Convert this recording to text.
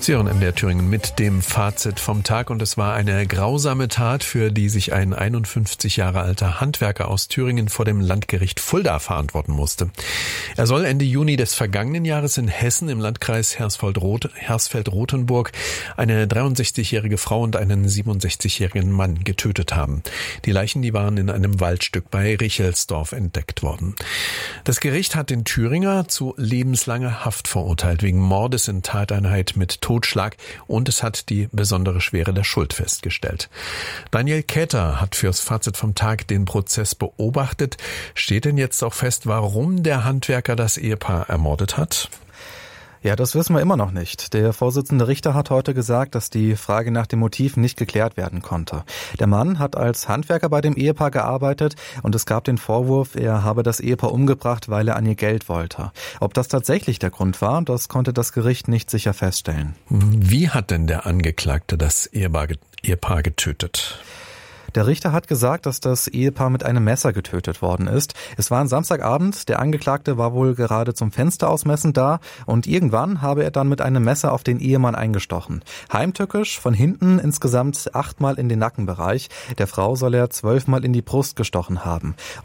Sie hören MDR Thüringen mit dem Fazit vom Tag und es war eine grausame Tat, für die sich ein 51 Jahre alter Handwerker aus Thüringen vor dem Landgericht Fulda verantworten musste. Er soll Ende Juni des vergangenen Jahres in Hessen im Landkreis Hersfeld-Rotenburg eine 63-jährige Frau und einen 67-jährigen Mann getötet haben. Die Leichen, die waren in einem Waldstück bei Richelsdorf entdeckt worden. Das Gericht hat den Thüringer zu lebenslanger Haft verurteilt wegen Mordes in Tateinheit mit Totschlag und es hat die besondere Schwere der Schuld festgestellt. Daniel Käther hat fürs Fazit vom Tag den Prozess beobachtet. Steht denn jetzt auch fest, warum der Handwerker das Ehepaar ermordet hat? Ja, das wissen wir immer noch nicht. Der Vorsitzende Richter hat heute gesagt, dass die Frage nach dem Motiv nicht geklärt werden konnte. Der Mann hat als Handwerker bei dem Ehepaar gearbeitet und es gab den Vorwurf, er habe das Ehepaar umgebracht, weil er an ihr Geld wollte. Ob das tatsächlich der Grund war, das konnte das Gericht nicht sicher feststellen. Wie hat denn der Angeklagte das Ehepaar getötet? Der Richter hat gesagt, dass das Ehepaar mit einem Messer getötet worden ist. Es war ein Samstagabend, der Angeklagte war wohl gerade zum Fenster ausmessen da und irgendwann habe er dann mit einem Messer auf den Ehemann eingestochen. Heimtückisch, von hinten insgesamt 8-mal in den Nackenbereich. Der Frau soll er 12-mal in die Brust gestochen haben.